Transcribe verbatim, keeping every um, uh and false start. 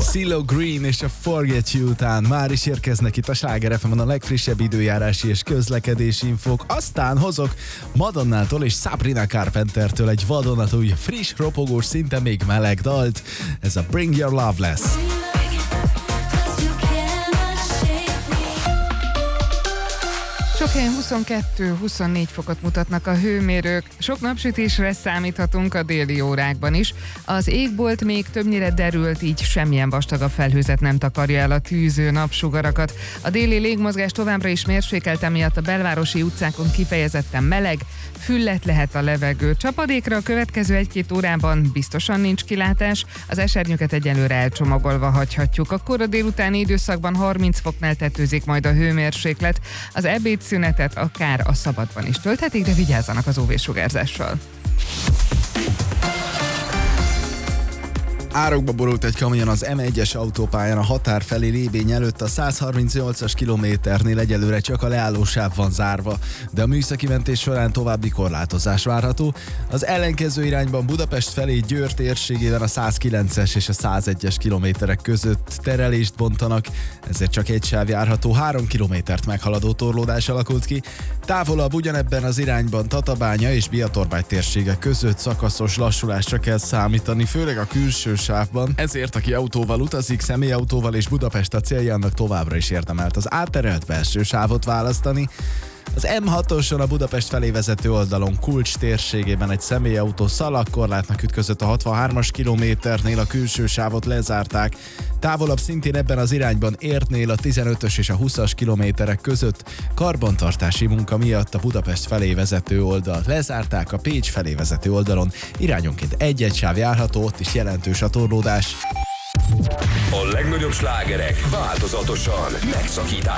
CeeLo Green és a Forget You után már is érkeznek itt a Sláger ef em-en a legfrissebb időjárási és közlekedési infók. Aztán hozok Madonnától és Sabrina Carpentertől egy vadonatúj, friss, ropogós, szinte még meleg dalt. Ez a Bring Your Love lesz. Sok helyen huszonkettő-huszonnégy fokot mutatnak a hőmérők, sok napsütésre számíthatunk a déli órákban is. Az égbolt még többnyire derült, így semmilyen vastagabb felhőzet nem takarja el a tűző napsugarakat. A déli légmozgás továbbra is mérsékelt, emiatt a belvárosi utcákon kifejezetten meleg, füllet lehet a levegő. Csapadékra a következő egy-két órában biztosan nincs kilátás, az esernyőket egyelőre elcsomagolva hagyhatjuk. Akkor a délutáni időszakban harminc foknál tetőzik majd a hőmérséklet. Az ebédszünetet akár a szabadban is tölthetik, de vigyázzanak az ú vé-sugárzással. Árokba borult egy kamion az em egyes autópályán a határ felé Rébény előtt, a százharmincnyolcas kilométernél egyelőre csak a leállósáv van zárva, de a műszaki mentés során további korlátozás várható. Az ellenkező irányban Budapest felé Győr térségében a százkilences és a százegyes kilométerek között terelést bontanak, ezért csak egy sáv járható, három kilométert meghaladó torlódás alakult ki. Távolabb ugyanebben az irányban Tatabánya és Biatorbágy térségek között szakaszos lassulásra kell számítani, főleg a külső sávban, ezért aki autóval utazik, személyautóval és Budapest a céljának továbbra is érdemelt az átterelt belső sávot választani. Az em hatoson a Budapest felé vezető oldalon Kulcs térségében egy személyautó szalagkorlátnak ütközött a hatvanhármas kilométernél, a külső sávot lezárták. Távolabb szintén ebben az irányban Értnél a tizenötös és a húszas kilométerek között karbantartási munka miatt a Budapest felé vezető oldalt lezárták, a Pécs felé vezető oldalon irányonként egy-egy sáv járható, ott is jelentős a torlódás. A legnagyobb slágerek változatosan megszakítás